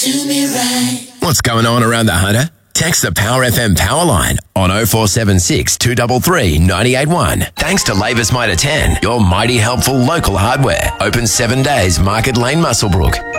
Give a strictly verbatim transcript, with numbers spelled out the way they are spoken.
Do me right. What's going on around the Hunter? Text the Power F M power line on oh four seven six, two three three, nine eight one. Thanks to Labour's Mitre ten, your mighty helpful local hardware. Open seven days, Market Lane, Muswellbrook.